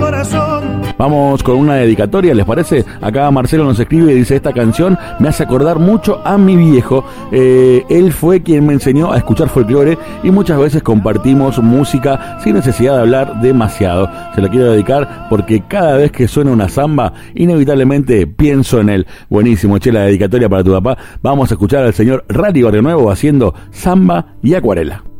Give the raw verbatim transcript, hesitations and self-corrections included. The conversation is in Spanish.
corazón. Vamos con una dedicatoria, ¿les parece? Acá Marcelo nos escribe y dice: esta canción me hace acordar mucho a mi viejo. Eh, él fue quien me enseñó a escuchar folclore y muchas veces compartimos música sin necesidad de hablar demasiado. Se la quiero dedicar porque cada vez que suena una samba, inevitablemente pienso en él. Buenísimo, che, la dedicatoria para tu papá. Vamos a escuchar al señor Rally Barrionuevo haciendo Samba y Acuarela.